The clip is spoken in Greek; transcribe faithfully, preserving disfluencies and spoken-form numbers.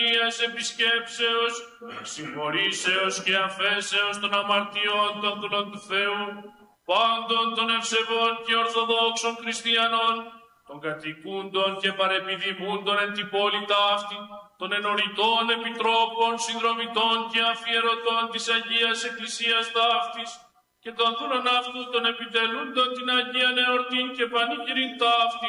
Αγίας επισκέψεως, συγχωρήσεως και αφέσεως των αμαρτιών των δούλων του Θεού, πάντων των ευσεβών και ορθοδόξων χριστιανών, των κατοικούντων και παρεπιδημούντων εν την πόλη ταύτη, των ενωρητών επιτρόπων, συνδρομητών και αφιερωτών της Αγίας Εκκλησίας ταύτης, και των δούλων αυτού των επιτελούντων την Αγία Εορτήν και πανηγυρήν ταύτη,